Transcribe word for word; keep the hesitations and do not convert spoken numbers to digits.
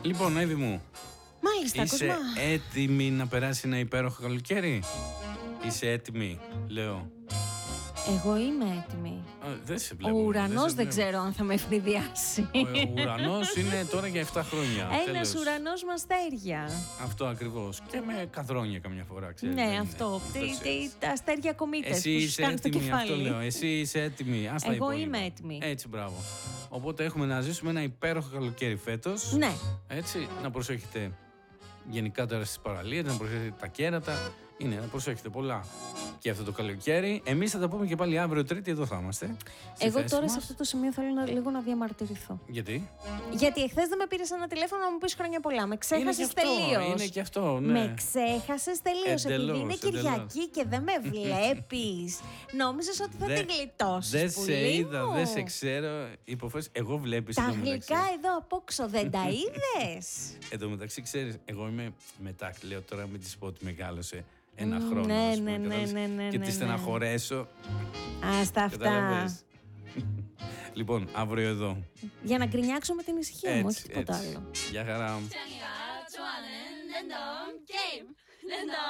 Λοιπόν, Εύη μου. Μάλιστα, είσαι Κοσμά. έτοιμη να περάσει ένα υπέροχο καλοκαίρι? Είσαι έτοιμη, λέω. Εγώ είμαι έτοιμη. Α, δεν σε βλέπω. Ο ουρανός δεν, δεν ξέρω αν θα με ευνηδιάσει. Ο, ο ουρανός είναι τώρα για επτά χρόνια. Ένας ουρανός με αστέρια. Αυτό ακριβώς. Και με καδρόνια καμιά φορά, ξέρεις. Ναι, αυτό. Τι, τι, τα αστέρια κομίτες. Εσύ που σου είσαι κάνουν στο έτοιμη, κεφάλι. αυτό λέω. Εσύ είσαι έτοιμη. Ας τα Εγώ υπόλοιπα. είμαι έτοιμη. Έτσι, μπράβο. Οπότε έχουμε να ζήσουμε ένα υπέροχο καλοκαίρι φέτος. Ναι. Έτσι, να προσέχετε γενικά τώρα στις παραλίες, να προσέχετε τα κέρατα. Είναι, να προσέχετε πολλά και αυτό το καλοκαίρι. Εμείς θα τα πούμε και πάλι αύριο Τρίτη, εδώ θα είμαστε. Εγώ τώρα σε αυτό το σημείο θέλω να, λίγο να διαμαρτυρηθώ. Γιατί? Γιατί εχθές δεν με πήρες ένα τηλέφωνο να μου πεις χρόνια πολλά. Με ξέχασες τελείως. Είναι και αυτό, ναι. Με ξέχασες τελείως. Επειδή Εντελώς, είναι Κυριακή και δεν με βλέπεις. Νόμιζες ότι θα την γλιτώσεις. Δεν σε πουλί είδα, μου. δεν σε ξέρω. Υποφέρεις, εγώ βλέπεις. Τα εδώ μεταξύ. γλυκά εδώ απόξω δεν τα είδες? Εν τω μεταξύ, ξέρεις, εγώ είμαι μετά, λέω τώρα μην της πω ότι μεγάλωσε ένα Mm, χρόνο. ναι, ας πούμε, ναι, ναι, κατάλαβες, ναι, ναι, και ναι, τη ναι. στεναχωρέσω. Άστα αυτά. Κατάλαβες. Λοιπόν, αύριο εδώ. Για να γκρινιάξω με την ησυχία μου, όχι Έτσι, τίποτα έτσι. άλλο. Γεια χαρά. 짱이가 좋아하는 랜덤 게임 랜덤